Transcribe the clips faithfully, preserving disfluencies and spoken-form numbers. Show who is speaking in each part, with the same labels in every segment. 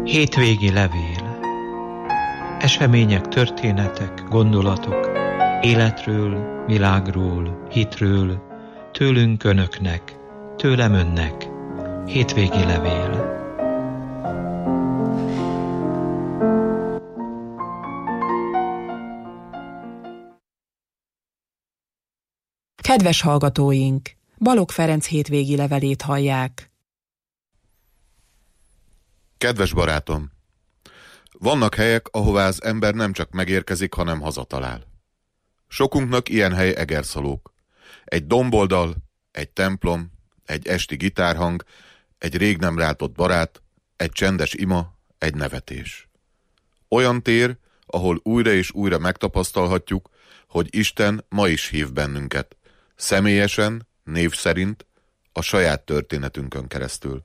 Speaker 1: Hétvégi levél. Események, történetek, gondolatok, életről, világról, hitről, tőlünk önöknek, tőlem önnek. Hétvégi levél.
Speaker 2: Kedves hallgatóink! Balogh Ferenc hétvégi levelét hallják.
Speaker 3: Kedves barátom! Vannak helyek, ahová az ember nem csak megérkezik, hanem hazatalál. Sokunknak ilyen hely Egerszalók. Egy domboldal, egy templom, egy esti gitárhang, egy rég nem látott barát, egy csendes ima, egy nevetés. Olyan tér, ahol újra és újra megtapasztalhatjuk, hogy Isten ma is hív bennünket. Személyesen, név szerint, a saját történetünkön keresztül.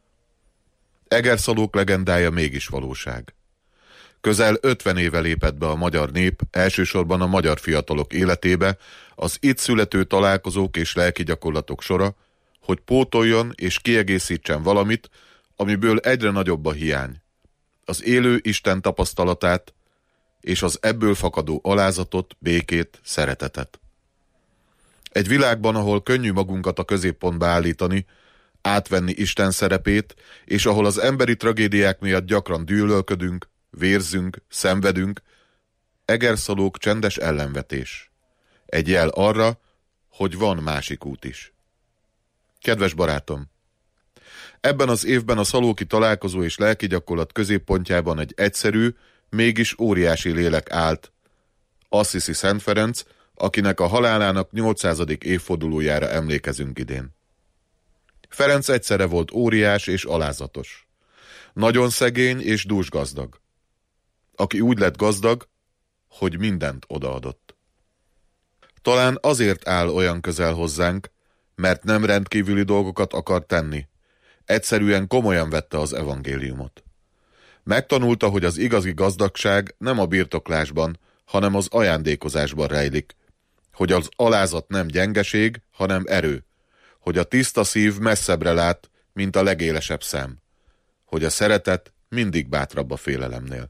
Speaker 3: Egerszalók legendája mégis valóság. Közel ötven éve lépett be a magyar nép, elsősorban a magyar fiatalok életébe, az itt születő találkozók és lelki gyakorlatok sora, hogy pótoljon és kiegészítsen valamit, amiből egyre nagyobb a hiány. Az élő Isten tapasztalatát és az ebből fakadó alázatot, békét, szeretetet. Egy világban, ahol könnyű magunkat a középpontba állítani, átvenni Isten szerepét, és ahol az emberi tragédiák miatt gyakran gyűlölködünk, vérzünk, szenvedünk, Egerszalók csendes ellenvetés. Egy jel arra, hogy van másik út is. Kedves barátom! Ebben az évben a szalóki találkozó és lelki gyakorlat középpontjában egy egyszerű, mégis óriási lélek állt. Assisi Szent Ferenc, akinek a halálának nyolcszázadik évfordulójára emlékezünk idén. Ferenc egyszerre volt óriás és alázatos. Nagyon szegény és dúsgazdag. Aki úgy lett gazdag, hogy mindent odaadott. Talán azért áll olyan közel hozzánk, mert nem rendkívüli dolgokat akar tenni. Egyszerűen komolyan vette az evangéliumot. Megtanulta, hogy az igazi gazdagság nem a birtoklásban, hanem az ajándékozásban rejlik. Hogy az alázat nem gyengeség, hanem erő. Hogy a tiszta szív messzebbre lát, mint a legélesebb szem. Hogy a szeretet mindig bátrabb a félelemnél.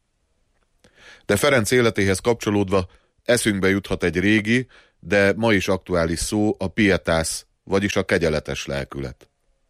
Speaker 3: De Ferenc életéhez kapcsolódva eszünkbe juthat egy régi, de ma is aktuális szó, a pietas, vagyis a kegyeletes lelkület.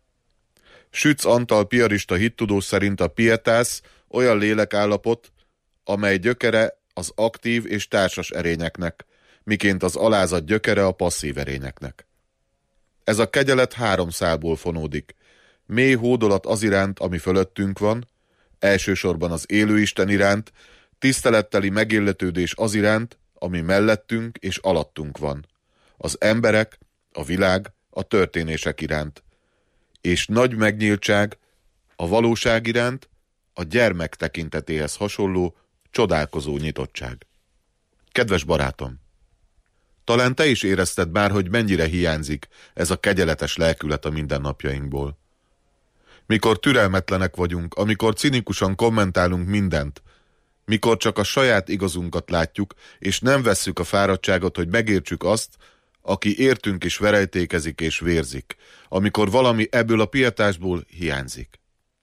Speaker 3: Sütz Antal piarista hittudós szerint a pietas olyan lélekállapot, amely gyökere az aktív és társas erényeknek, miként az alázat gyökere a passzív erényeknek. Ez a kegyelet három szálból fonódik. Mély hódolat az iránt, ami fölöttünk van, elsősorban az élő Isten iránt, tiszteletteli megilletődés az iránt, ami mellettünk és alattunk van. Az emberek, a világ, a történések iránt. És nagy megnyíltság a valóság iránt, a gyermek tekintetéhez hasonló, csodálkozó nyitottság. Kedves barátom! Talán te is érezted már, hogy mennyire hiányzik ez a kegyeletes lelkület a mindennapjainkból. Mikor türelmetlenek vagyunk, amikor cinikusan kommentálunk mindent, mikor csak a saját igazunkat látjuk, és nem vesszük a fáradtságot, hogy megértsük azt, aki értünk is verejtékezik és vérzik, amikor valami ebből a pietásból hiányzik.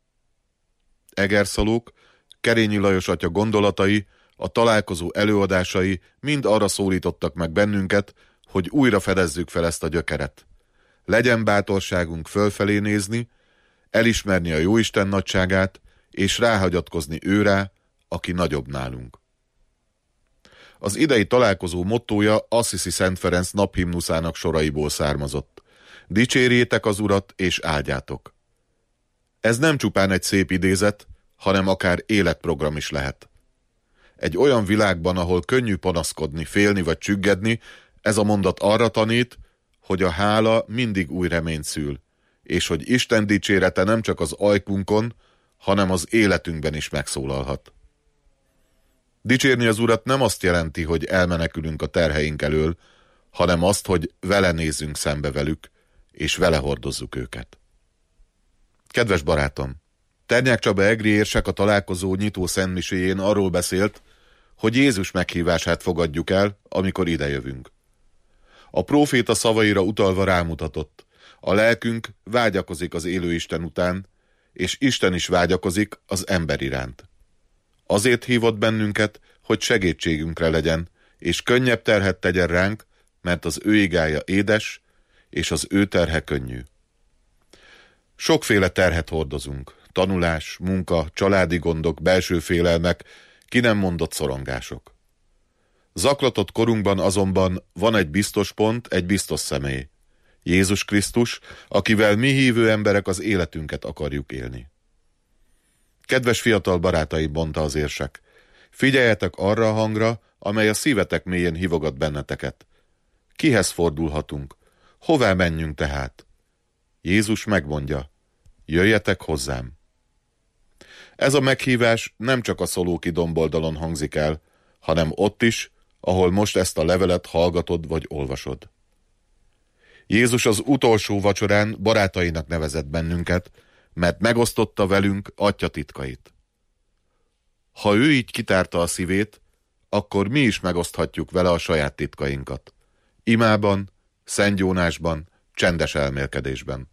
Speaker 3: Egerszalók, Kerényi Lajos atya gondolatai, a találkozó előadásai mind arra szólítottak meg bennünket, hogy újra fedezzük fel ezt a gyökeret. Legyen bátorságunk fölfelé nézni, elismerni a Jóisten nagyságát, és ráhagyatkozni őrá, aki nagyobb nálunk. Az idei találkozó mottója Assisi Szent Ferenc naphimnuszának soraiból származott. Dicsérjétek az Urat, és áldjátok. Ez nem csupán egy szép idézet, hanem akár életprogram is lehet. Egy olyan világban, ahol könnyű panaszkodni, félni vagy csüggedni, ez a mondat arra tanít, hogy a hála mindig új reményt szül, és hogy Isten dicsérete nem csak az ajkunkon, hanem az életünkben is megszólalhat. Dicsérni az Urat nem azt jelenti, hogy elmenekülünk a terheink elől, hanem azt, hogy vele nézzünk szembe velük, és vele hordozzuk őket. Kedves barátom! Ternyák Csaba egri érsek a találkozó nyitó szentmiséjén arról beszélt, hogy Jézus meghívását fogadjuk el, amikor idejövünk. A próféta szavaira utalva rámutatott. A lelkünk vágyakozik az élő Isten után, és Isten is vágyakozik az ember iránt. Azért hívott bennünket, hogy segítségünkre legyen, és könnyebb terhet tegyen ránk, mert az ő igája édes, és az ő terhe könnyű. Sokféle terhet hordozunk, tanulás, munka, családi gondok, belső félelmek, ki nem mondott szorongások. Zaklatott korunkban azonban van egy biztos pont, egy biztos személy. Jézus Krisztus, akivel mi hívő emberek az életünket akarjuk élni. Kedves fiatal barátaim, mondta az érsek, figyeljetek arra a hangra, amely a szívetek mélyén hívogat benneteket. Kihez fordulhatunk? Hová menjünk tehát? Jézus megmondja, jöjjetek hozzám. Ez a meghívás nem csak a Szolóki domboldalon hangzik el, hanem ott is, ahol most ezt a levelet hallgatod vagy olvasod. Jézus az utolsó vacsorán barátainak nevezett bennünket, mert megosztotta velünk Atya titkait. Ha ő így kitárta a szívét, akkor mi is megoszthatjuk vele a saját titkainkat. Imában, szentgyónásban, csendes elmélkedésben.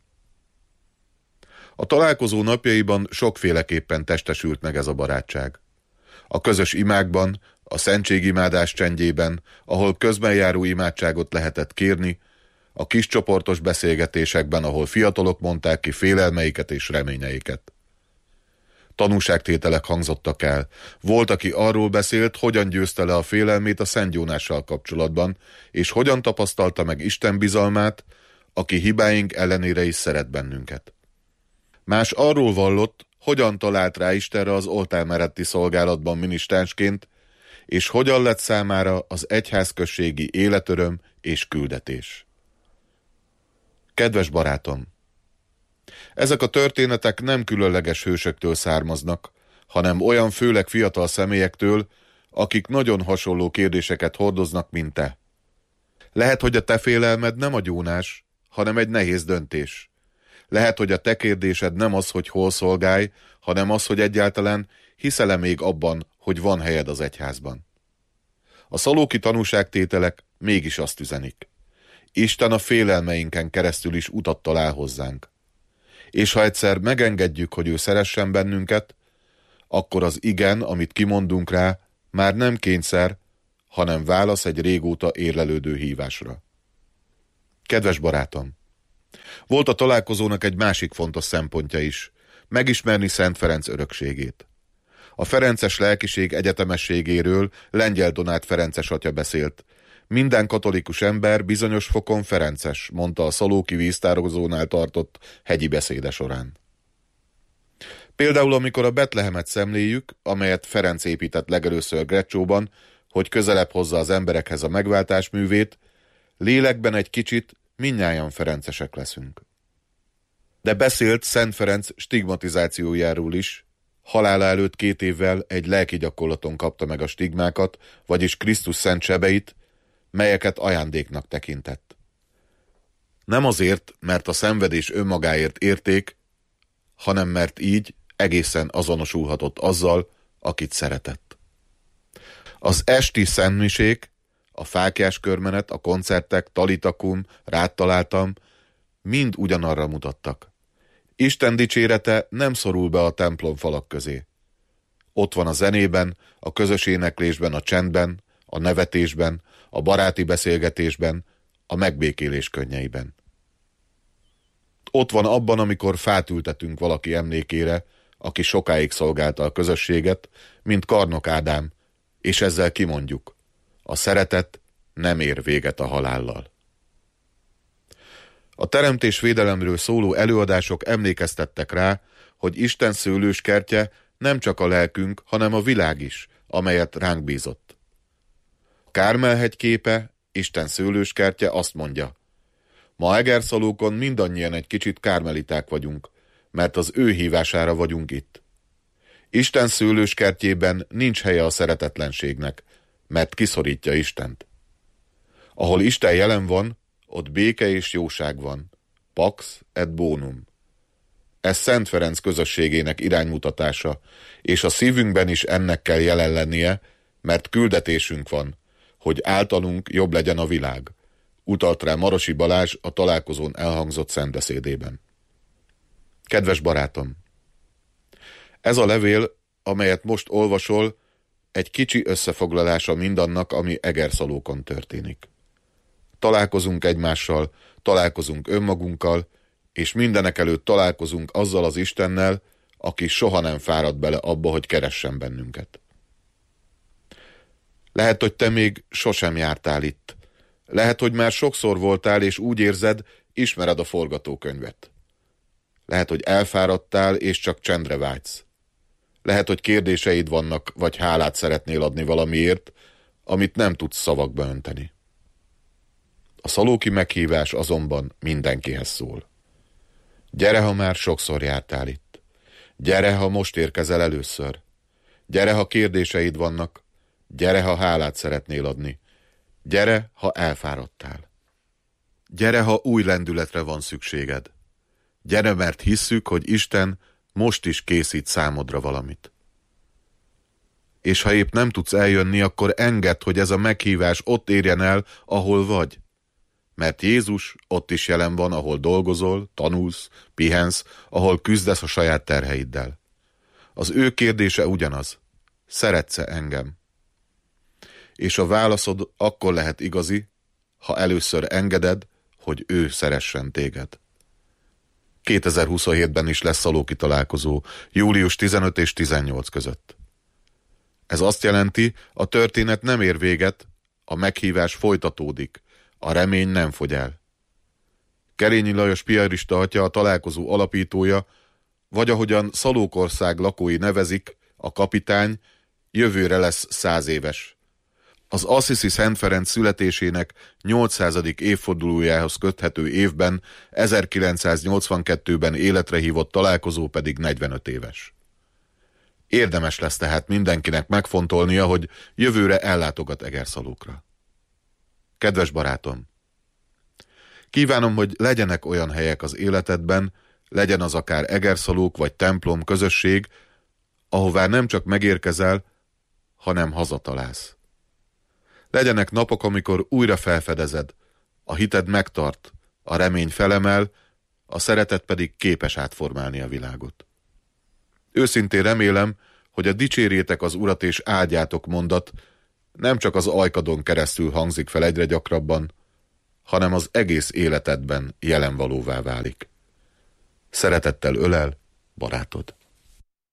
Speaker 3: A találkozó napjaiban sokféleképpen testesült meg ez a barátság. A közös imákban, a szentségimádás csendjében, ahol közbenjáró imádságot lehetett kérni, a kis csoportos beszélgetésekben, ahol fiatalok mondták ki félelmeiket és reményeiket. Tanúságtételek hangzottak el. Volt, aki arról beszélt, hogyan győzte le a félelmét a szentgyónással kapcsolatban, és hogyan tapasztalta meg Isten bizalmát, aki hibáink ellenére is szeret bennünket. Más arról vallott, hogyan talált rá Istenre az oltár melletti szolgálatban minisztránsként, és hogyan lett számára az egyházközségi életöröm és küldetés. Kedves barátom! Ezek a történetek nem különleges hősöktől származnak, hanem olyan főleg fiatal személyektől, akik nagyon hasonló kérdéseket hordoznak, mint te. Lehet, hogy a te félelmed nem a gyónás, hanem egy nehéz döntés. Lehet, hogy a te kérdésed nem az, hogy hol szolgálj, hanem az, hogy egyáltalán hiszel-e még abban, hogy van helyed az egyházban. A szalóki tanúságtételek mégis azt üzenik. Isten a félelmeinken keresztül is utat talál hozzánk. És ha egyszer megengedjük, hogy ő szeressen bennünket, akkor az igen, amit kimondunk rá, már nem kényszer, hanem válasz egy régóta érlelődő hívásra. Kedves barátom! Volt a találkozónak egy másik fontos szempontja is, megismerni Szent Ferenc örökségét. A ferences lelkiség egyetemességéről Lengyel Donát ferences atya beszélt. Minden katolikus ember bizonyos fokon ferences, mondta a szalóki víztározónál tartott hegyi beszéde során. Például amikor a Betlehemet szemléljük, amelyet Ferenc épített legelőször Grecsóban, hogy közelebb hozza az emberekhez a megváltás művét, lélekben egy kicsit mindnyájan ferencesek leszünk. De beszélt Szent Ferenc stigmatizációjáról is, halála előtt két évvel egy lelki gyakorlaton kapta meg a stigmákat, vagyis Krisztus szent sebeit, melyeket ajándéknak tekintett. Nem azért, mert a szenvedés önmagáért érték, hanem mert így egészen azonosulhatott azzal, akit szeretett. Az esti szentmisék, a fáklyás körmenet, a koncertek, talitakum, rád találtam, mind ugyanarra mutattak. Isten dicsérete nem szorul be a templom falak közé. Ott van a zenében, a közös éneklésben, a csendben, a nevetésben, a baráti beszélgetésben, a megbékélés könnyeiben. Ott van abban, amikor fát ültetünk valaki emlékére, aki sokáig szolgálta a közösséget, mint Karnok Ádám, és ezzel kimondjuk, a szeretet nem ér véget a halállal. A teremtés védelemről szóló előadások emlékeztettek rá, hogy Isten szőlőskertje nem csak a lelkünk, hanem a világ is, amelyet ránk bízott. Kármel-hegy képe, Isten szőlőskertje azt mondja, ma Egerszalókon mindannyian egy kicsit kármeliták vagyunk, mert az ő hívására vagyunk itt. Isten szőlőskertjében nincs helye a szeretetlenségnek, mert kiszorítja Istent. Ahol Isten jelen van, ott béke és jóság van. Pax et bonum. Ez Szent Ferenc közösségének iránymutatása, és a szívünkben is ennek kell jelen lennie, mert küldetésünk van, hogy általunk jobb legyen a világ, utalt rá Marosi Balázs a találkozón elhangzott szentbeszédében. Kedves barátom! Ez a levél, amelyet most olvasol, egy kicsi összefoglalása mindannak, ami Egerszalókon történik. Találkozunk egymással, találkozunk önmagunkkal, és mindenekelőtt találkozunk azzal az Istennel, aki soha nem fárad bele abba, hogy keressen bennünket. Lehet, hogy te még sosem jártál itt. Lehet, hogy már sokszor voltál, és úgy érzed, ismered a forgatókönyvet. Lehet, hogy elfáradtál, és csak csendre vágysz. Lehet, hogy kérdéseid vannak, vagy hálát szeretnél adni valamiért, amit nem tudsz szavakba önteni. A szalóki meghívás azonban mindenkihez szól. Gyere, ha már sokszor jártál itt. Gyere, ha most érkezel először. Gyere, ha kérdéseid vannak. Gyere, ha hálát szeretnél adni. Gyere, ha elfáradtál. Gyere, ha új lendületre van szükséged. Gyere, mert hisszük, hogy Isten most is készít számodra valamit. És ha épp nem tudsz eljönni, akkor engedd, hogy ez a meghívás ott érjen el, ahol vagy. Mert Jézus ott is jelen van, ahol dolgozol, tanulsz, pihensz, ahol küzdesz a saját terheiddel. Az ő kérdése ugyanaz. Szeretsz-e engem? És a válaszod akkor lehet igazi, ha először engeded, hogy ő szeressen téged. kétezer-huszonhétben is lesz szalóki találkozó, július tizenöt és tizennyolc között. Ez azt jelenti, a történet nem ér véget, a meghívás folytatódik, a remény nem fogy el. Kerényi Lajos piarista atya, a találkozó alapítója, vagy ahogyan Szalókország lakói nevezik, a kapitány, jövőre lesz száz éves. Az Assisi Szent Ferenc születésének nyolcszázadik évfordulójához köthető évben, ezerkilencszáznyolcvankettőben életre hívott találkozó pedig negyvenöt éves. Érdemes lesz tehát mindenkinek megfontolnia, hogy jövőre ellátogat Egerszalókra. Kedves barátom! Kívánom, hogy legyenek olyan helyek az életedben, legyen az akár Egerszalók vagy templom, közösség, ahová nem csak megérkezel, hanem hazatalálsz. Legyenek napok, amikor újra felfedezed, a hited megtart, a remény felemel, a szeretet pedig képes átformálni a világot. Őszintén remélem, hogy a dicsérjétek az Urat és áldjátok mondat nem csak az ajkadon keresztül hangzik fel egyre gyakrabban, hanem az egész életedben jelenvalóvá válik. Szeretettel ölel, barátod.